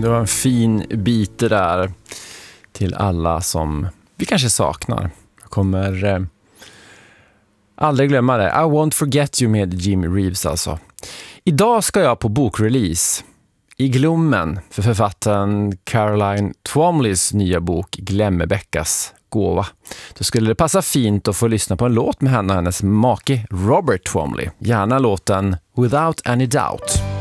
Det var en fin bit det där till alla som vi kanske saknar. Jag kommer aldrig glömma det. I Won't Forget You med Jimmy Reeves alltså. Idag ska jag på bokrelease i Glommen för författaren Caroline Twomleys nya bok Glömmebäckas gåva. Då skulle det passa fint att få lyssna på en låt med henne och hennes make Robert Twomley. Gärna låten Without Any Doubt.